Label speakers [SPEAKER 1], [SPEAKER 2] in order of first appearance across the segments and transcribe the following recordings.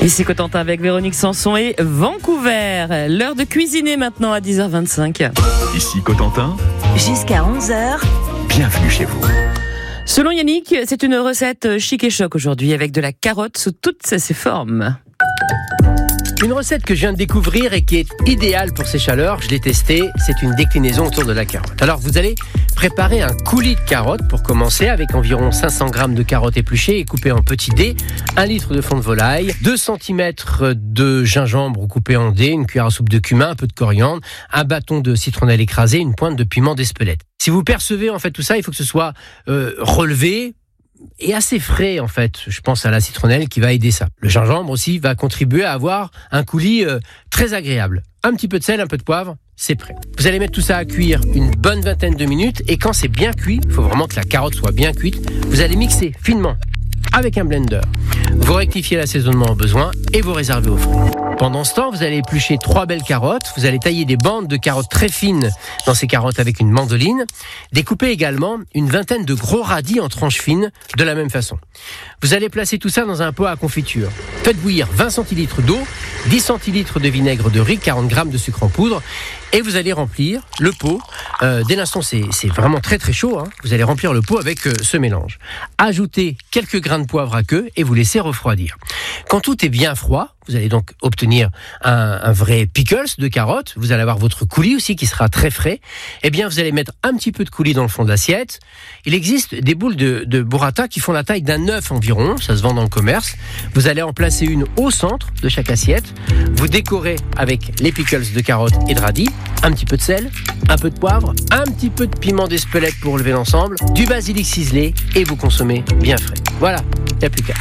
[SPEAKER 1] Ici Cotentin avec Véronique Sanson et Vancouver. L'heure de cuisiner maintenant à 10h25.
[SPEAKER 2] Ici Cotentin,
[SPEAKER 3] Jusqu'à 11h.
[SPEAKER 2] bienvenue chez vous.
[SPEAKER 1] Selon Yannick, c'est une recette chic et choc aujourd'hui avec de la carotte sous toutes ses formes.
[SPEAKER 4] Une recette que je viens de découvrir et qui est idéale pour ces chaleurs, je l'ai testée, c'est une déclinaison autour de la carotte. Alors vous allez préparer un coulis de carottes pour commencer avec environ 500 g de carottes épluchées et coupées en petits dés, 1 litre de fond de volaille, 2 cm de gingembre coupé en dés, une cuillère à soupe de cumin, un peu de coriandre, un bâton de citronnelle écrasé, une pointe de piment d'Espelette. Si vous percevez en fait tout ça, il faut que ce soit relevé et assez frais en fait. Je pense à la citronnelle qui va aider ça. Le gingembre aussi va contribuer à avoir un coulis très agréable. Un petit peu de sel, un peu de poivre, c'est prêt. Vous allez mettre tout ça à cuire une bonne vingtaine de minutes et quand c'est bien cuit, il faut vraiment que la carotte soit bien cuite, vous allez mixer finement avec un blender. Vous rectifiez l'assaisonnement au besoin et vous réservez au frais. Pendant ce temps, vous allez éplucher 3 belles carottes. Vous allez tailler des bandes de carottes très fines dans ces carottes avec une mandoline. Découpez également une vingtaine de gros radis en tranches fines de la même façon. Vous allez placer tout ça dans un pot à confiture. Faites bouillir 20 centilitres d'eau, 10 centilitres de vinaigre de riz, 40 g de sucre en poudre et vous allez remplir le pot. Dès l'instant, c'est vraiment très très chaud. Vous allez remplir le pot avec ce mélange. Ajoutez quelques grains de poivre à queue et vous laissez refroidir. Quand tout est bien froid, vous allez donc obtenir un vrai pickles de carottes. Vous allez avoir votre coulis aussi qui sera très frais. Eh bien, vous allez mettre un petit peu de coulis dans le fond de l'assiette. Il existe des boules de burrata qui font la taille d'un œuf environ. Ça se vend dans le commerce. Vous allez en placer une au centre de chaque assiette. Vous décorez avec les pickles de carottes et de radis. Un petit peu de sel, un peu de poivre, un petit peu de piment d'Espelette pour relever l'ensemble, du basilic ciselé et vous consommez bien frais. Voilà, il n'y a plus qu'à.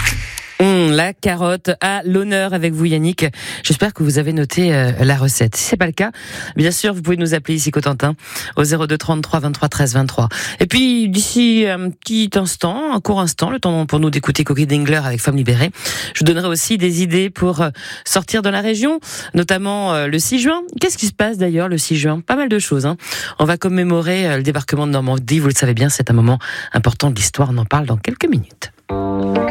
[SPEAKER 1] La carotte à l'honneur avec vous Yannick. J'espère que vous avez noté la recette. Si c'est pas le cas, bien sûr, vous pouvez nous appeler ici Cotentin au 02 33 23 13 23. Et puis d'ici un petit instant, un court instant, le temps pour nous d'écouter Coquille Dingler avec Femme libérée, je vous donnerai aussi des idées pour sortir dans la région, notamment le 6 juin. Qu'est-ce qui se passe d'ailleurs le 6 juin? Pas mal de choses. On va commémorer le débarquement de Normandie. Vous le savez bien, c'est un moment important de l'histoire. On en parle dans quelques minutes.